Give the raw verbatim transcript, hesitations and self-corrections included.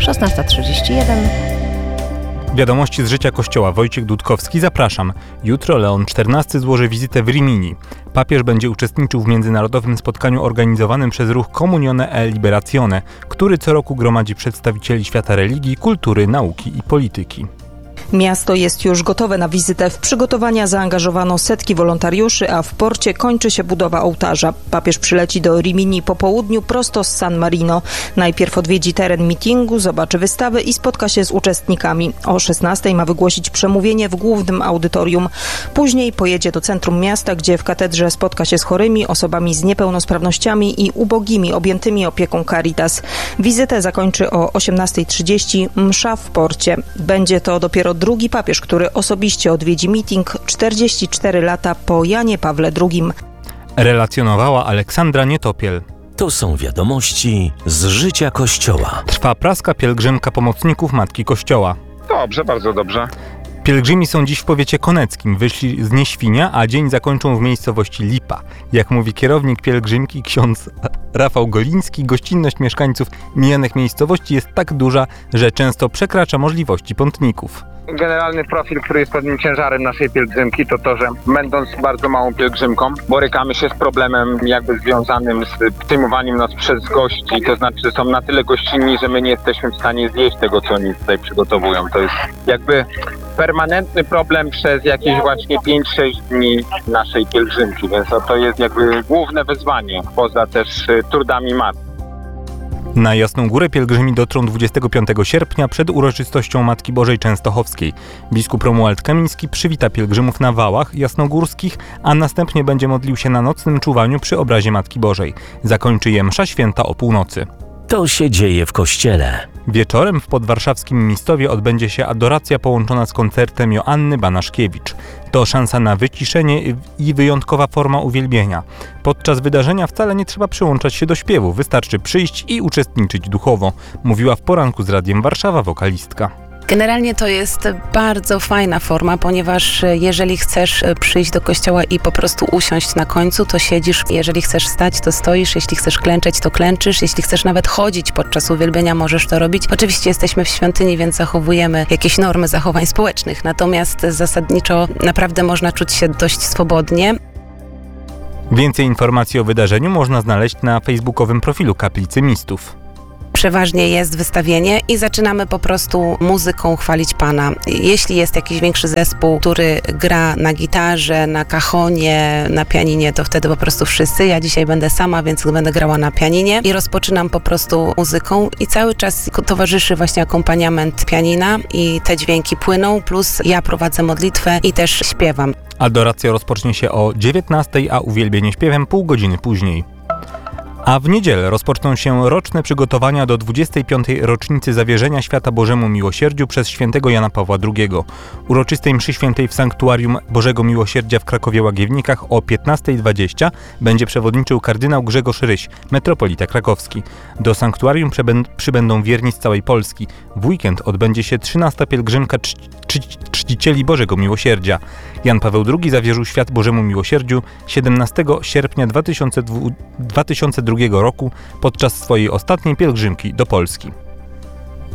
szesnasta trzydzieści jeden. Wiadomości z życia Kościoła. Wojciech Dudkowski, zapraszam. Jutro Leon czternasty złoży wizytę w Rimini. Papież będzie uczestniczył w międzynarodowym spotkaniu organizowanym przez ruch Comunione e Liberazione, który co roku gromadzi przedstawicieli świata religii, kultury, nauki i polityki. Miasto jest już gotowe na wizytę. W przygotowania zaangażowano setki wolontariuszy, a w porcie kończy się budowa ołtarza. Papież przyleci do Rimini po południu prosto z San Marino. Najpierw odwiedzi teren meetingu, zobaczy wystawę i spotka się z uczestnikami. O szesnastej ma wygłosić przemówienie w głównym audytorium. Później pojedzie do centrum miasta, gdzie w katedrze spotka się z chorymi, osobami z niepełnosprawnościami i ubogimi objętymi opieką Caritas. Wizytę zakończy o osiemnasta trzydzieści msza w porcie. Będzie to dopiero drugi papież, który osobiście odwiedzi meeting czterdzieści cztery lata po Janie Pawle drugim. Relacjonowała Aleksandra Nietopiel. To są wiadomości z życia Kościoła. Trwa praska pielgrzymka pomocników Matki Kościoła. Dobrze, bardzo dobrze. Pielgrzymi są dziś w powiecie koneckim. Wyszli z Nieświnia, a dzień zakończą w miejscowości Lipa. Jak mówi kierownik pielgrzymki ksiądz Rafał Goliński, gościnność mieszkańców mijanych miejscowości jest tak duża, że często przekracza możliwości pątników. Generalny profil, który jest pewnym ciężarem naszej pielgrzymki, to to, że będąc bardzo małą pielgrzymką, borykamy się z problemem jakby związanym z przyjmowaniem nas przez gości. To znaczy, że są na tyle gościnni, że my nie jesteśmy w stanie zjeść tego, co oni tutaj przygotowują. To jest jakby permanentny problem przez jakieś właśnie pięć sześć dni naszej pielgrzymki, więc to jest jakby główne wyzwanie, poza też trudami matki. Na Jasną Górę pielgrzymi dotrą dwudziestego piątego sierpnia przed uroczystością Matki Bożej Częstochowskiej. Biskup Romuald Kamiński przywita pielgrzymów na wałach jasnogórskich, a następnie będzie modlił się na nocnym czuwaniu przy obrazie Matki Bożej. Zakończy je msza święta o północy. To się dzieje w kościele. Wieczorem w podwarszawskim Mistowie odbędzie się adoracja połączona z koncertem Joanny Banaszkiewicz. To szansa na wyciszenie i wyjątkowa forma uwielbienia. Podczas wydarzenia wcale nie trzeba przyłączać się do śpiewu, wystarczy przyjść i uczestniczyć duchowo, mówiła w poranku z Radiem Warszawa wokalistka. Generalnie to jest bardzo fajna forma, ponieważ jeżeli chcesz przyjść do kościoła i po prostu usiąść na końcu, to siedzisz. Jeżeli chcesz stać, to stoisz. Jeśli chcesz klęczeć, to klęczysz. Jeśli chcesz nawet chodzić podczas uwielbienia, możesz to robić. Oczywiście jesteśmy w świątyni, więc zachowujemy jakieś normy zachowań społecznych. Natomiast zasadniczo naprawdę można czuć się dość swobodnie. Więcej informacji o wydarzeniu można znaleźć na facebookowym profilu Kaplicy Mistów. Przeważnie jest wystawienie i zaczynamy po prostu muzyką chwalić Pana. Jeśli jest jakiś większy zespół, który gra na gitarze, na cajonie, na pianinie, to wtedy po prostu wszyscy. Ja dzisiaj będę sama, więc będę grała na pianinie i rozpoczynam po prostu muzyką i cały czas towarzyszy właśnie akompaniament pianina i te dźwięki płyną, plus ja prowadzę modlitwę i też śpiewam. Adoracja rozpocznie się o dziewiętnastej, a uwielbienie śpiewem pół godziny później. A w niedzielę rozpoczną się roczne przygotowania do dwudziestej piątej rocznicy zawierzenia świata Bożemu Miłosierdziu przez świętego Jana Pawła drugiego. Uroczystej mszy świętej w Sanktuarium Bożego Miłosierdzia w Krakowie-Łagiewnikach o piętnastej dwadzieścia będzie przewodniczył kardynał Grzegorz Ryś, metropolita krakowski. Do sanktuarium przybędą wierni z całej Polski. W weekend odbędzie się trzynasta pielgrzymka czci, czci, czcicieli Bożego Miłosierdzia. Jan Paweł drugi zawierzył świat Bożemu Miłosierdziu siedemnastego sierpnia dwa tysiące drugiego roku podczas swojej ostatniej pielgrzymki do Polski.